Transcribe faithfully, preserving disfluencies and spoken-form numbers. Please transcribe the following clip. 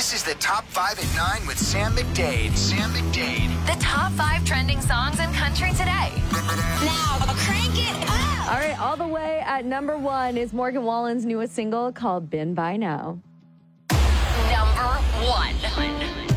This is the Top five at nine with Sam McDade. Sam McDade. The top five trending songs in country today. Now, crank it up! All right, all the way at number one is Morgan Wallen's newest single called Been By Now. Number one.